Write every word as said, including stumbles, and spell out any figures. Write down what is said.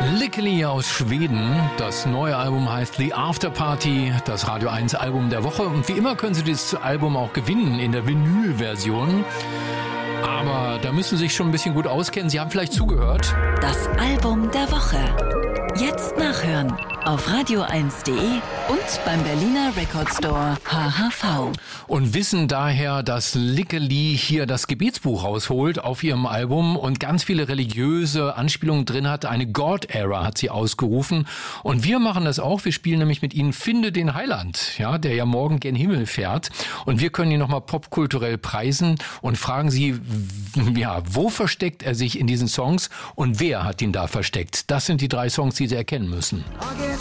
Lickeli aus Schweden. Das neue Album heißt The After Party, das Radio eins Album der Woche. Und wie immer können Sie dieses Album auch gewinnen in der Vinyl-Version. Aber da müssen Sie sich schon ein bisschen gut auskennen. Sie haben vielleicht zugehört. Das Album der Woche. Jetzt nachhören auf radio eins punkt de und beim Berliner Record Store H H V. Und wissen daher, dass Lickeli hier das Gebetsbuch rausholt auf ihrem Album und ganz viele religiöse Anspielungen drin hat. Eine God-Era hat sie ausgerufen. Und wir machen das auch. Wir spielen nämlich mit Ihnen Finde den Heiland, ja, der ja morgen gen Himmel fährt. Und wir können ihn nochmal popkulturell preisen und fragen Sie, ja, wo versteckt er sich in diesen Songs und wer hat ihn da versteckt? Das sind die drei Songs, die Sie erkennen müssen.